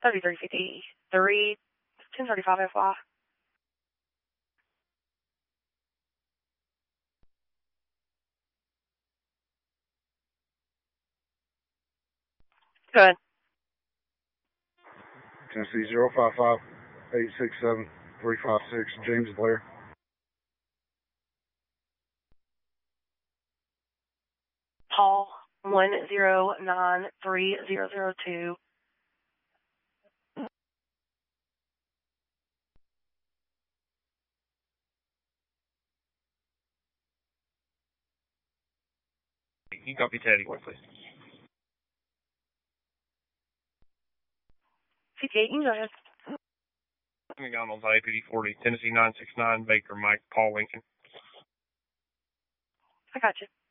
3353, 1035 FY. Good. Tennessee 055-867-356, James Blair. Paul 109302. You copy Teddy, what, please? 58, you can go ahead. McDonald's IPD 40, Tennessee 969, Baker Mike, Paul Lincoln. I got you.